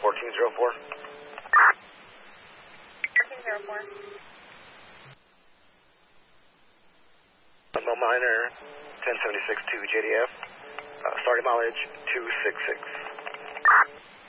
1404. 1404. Mo Minor, 1076 to JDF. Starting mileage 266.